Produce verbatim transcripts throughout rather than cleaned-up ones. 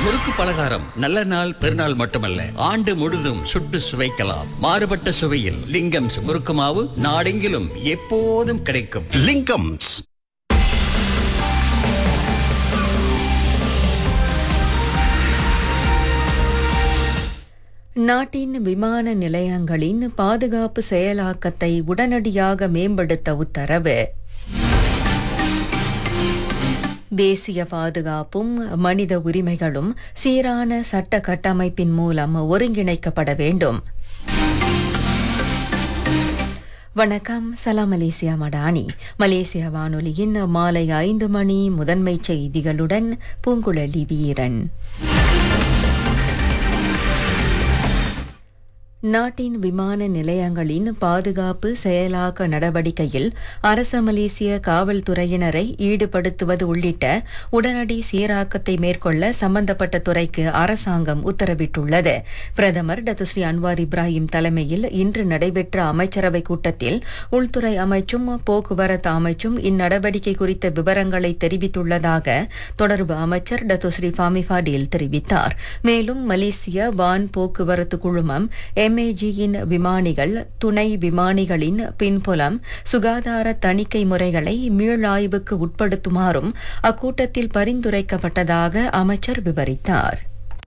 முறுக்கு பலகாரம் நல்ல நாள் பெருநாள் மட்டுமல்ல, ஆண்டு முழுதும் சுட்டு சுவைக்கலாம். மாறுபட்ட சுவையில் லிங்கம்ஸ் முறுக்கு மாவு நாடெங்கிலும் எப்போதும் கிடைக்கும். லிங்கம்ஸ். நாட்டின் விமான நிலையங்களின் பாதுகாப்பு செயலாக்கத்தை உடனடியாக மேம்படுத்த உத்தரவு. தேசிய பாதுகாப்பும் மனித உரிமைகளும் சீரான சட்ட கட்டமைப்பின் மூலம் ஒருங்கிணைக்கப்பட வேண்டும். வணக்கம், சலாம் மலேசியா மடானி. மலேசியா வானொலியின் மாலை ஐந்து மணி முதன்மை செய்திகளுடன் பூங்குழலி வீரன். நாட்டின் விமான நிலையங்களின் பாதுகாப்பு செயலாக்க நடவடிக்கையில் அரச மலேசிய காவல்துறையினரை ஈடுபடுத்துவது உள்ளிட்ட உடனடி சீராக்கத்தை மேற்கொள்ள சம்பந்தப்பட்ட துறைக்கு அரசாங்கம் உத்தரவிட்டுள்ளது. பிரதமர் டத்துஸ்ரீ அன்வார் இப்ராஹிம் தலைமையில் இன்று நடைபெற்ற அமைச்சரவை கூட்டத்தில் உள்துறை அமைச்சும் போக்குவரத்து அமைச்சும் இந்நடவடிக்கை குறித்த விவரங்களை தெரிவித்துள்ளதாக தொடர்பு அமைச்சர் டத்துஸ்ரீ ஃபாமி ஃபாடில் தெரிவித்தார். மேலும் மலேசிய வான் போக்குவரத்து குழுமம் எம்ஏஜியின் விமானிகள், துணை விமானிகளின் பின்புலம், சுகாதார தணிக்கை முறைகளை மீளாய்வுக்கு உட்படுத்துமாறும் அக்கூட்டத்தில் பரிந்துரைக்கப்பட்டதாக அமைச்சர் விவரித்தார்.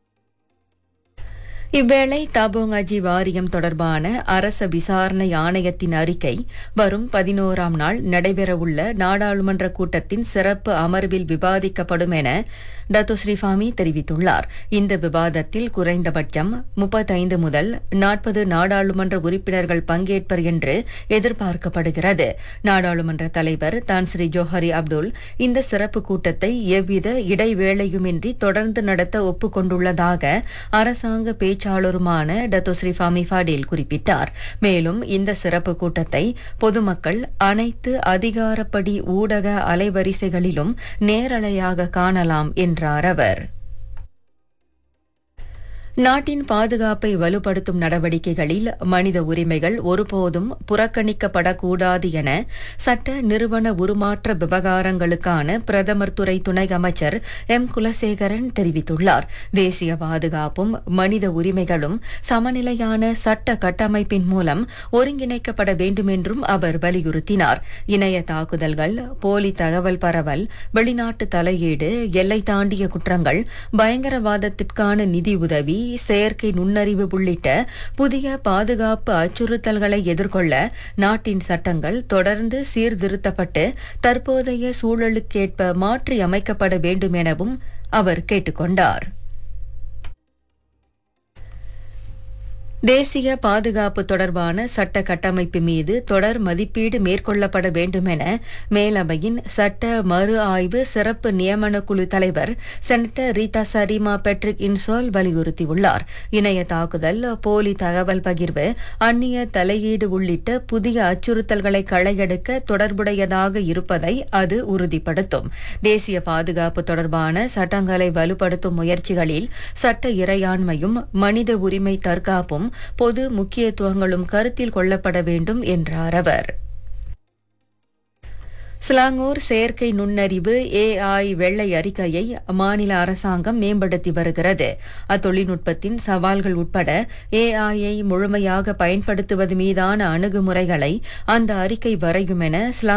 இவ்வேளை தாபோங் அஜி வாரியம் தொடர்பான அரச விசாரணை ஆணையத்தின் அறிக்கை வரும் பதினோராம் நாள் நடைபெறவுள்ள நாடாளுமன்ற கூட்டத்தின் சிறப்பு அமர்வில் விவாதிக்கப்படும் என டத்துஸ்ரீ ஃபாமி தெரிவித்துள்ளார். இந்த விவாதத்தில் குறைந்தபட்சம் முப்பத்தைந்து முதல் நாற்பது நாடாளுமன்ற உறுப்பினர்கள் பங்கேற்பர் என்று எதிர்பார்க்கப்படுகிறது. நாடாளுமன்ற தலைவர் தான் ஸ்ரீ ஜோஹரி அப்துல் இந்த சிறப்பு கூட்டத்தை எவ்வித இடைவேளையுமின்றி தொடர்ந்து நடத்த ஒப்புக்கொண்டுள்ளதாக அரசாங்க பேச்சாளருமான டத்துஸ்ரீ ஃபாமி ஃபாடில் குறிப்பிட்டார். மேலும் இந்த சிறப்பு கூட்டத்தை பொதுமக்கள் அனைத்து அதிகாரப்படி ஊடக அலைவரிசைகளிலும் நேரலையாக காணலாம் என்றார் அவர். நாட்டின் பாதுகாப்பை வலுப்படுத்தும் நடவடிக்கைகளில் மனித உரிமைகள் ஒருபோதும் புறக்கணிக்கப்படக்கூடாது என சட்ட நிறுவன உருமாற்ற விவகாரங்களுக்கான பிரதமர் துறை துணை அமைச்சர் எம் குலசேகரன் தெரிவித்துள்ளார். தேசிய பாதுகாப்பும் மனித உரிமைகளும் சமநிலையான சட்ட கட்டமைப்பின் மூலம் ஒருங்கிணைக்கப்பட வேண்டும் என்றும் அவர் வலியுறுத்தினார். இணைய தாக்குதல்கள், போலி தகவல் பரவல், வெளிநாட்டு தலையீடு, எல்லை தாண்டிய குற்றங்கள், பயங்கரவாதத்திற்கான நிதி உதவி, செயற்கை நுண்ணறிவு உள்ளிட்ட புதிய பாதுகாப்பு அச்சுறுத்தல்களை எதிர்கொள்ள நாட்டின் சட்டங்கள் தொடர்ந்து சீர்திருத்தப்பட்டு தற்போதைய சூழலுக்கேற்ப மாற்றி அமைக்கப்பட வேண்டும் எனவும் அவர் கேட்டுக்கொண்டார். தேசிய பாதுகாப்பு தொடர்பான சட்ட கட்டமைப்பு மீது தொடர் மதிப்பீடு மேற்கொள்ளப்பட வேண்டும் என மேலவையின் சட்ட மறு ஆய்வு சிறப்பு நியமன குழு தலைவர் செனட்டர் ரீதா சரிமா பெட்ரிக் இன்சோல் வலியுறுத்தியுள்ளார். இணைய தாக்குதல், போலி தகவல் பகிர்வு, அந்நிய தலையீடு உள்ளிட்ட புதிய அச்சுறுத்தல்களை களையெடுக்க தொடர்புடையதாக இருப்பதை அது உறுதிப்படுத்தும். தேசிய பாதுகாப்பு தொடர்பான சட்டங்களை வலுப்படுத்தும் முயற்சிகளில் சட்ட இறையாண்மையும் மனித உரிமை தற்காப்பும் பொது முக்கியத்துவங்களும் கருத்தில் கொள்ளப்பட வேண்டும் என்றார் அவர். ஸ்லாங்கூர் செயற்கை நுண்ணறிவு ஏஐ வெள்ளை அறிக்கையை மாநில அரசாங்கம் மேம்படுத்தி வருகிறது. அத்தொழில்நுட்பத்தின் சவால்கள் உட்பட ஏஐயை முழுமையாக பயன்படுத்துவது மீதான அணுகுமுறைகளை அந்த அறிக்கை வரையும் என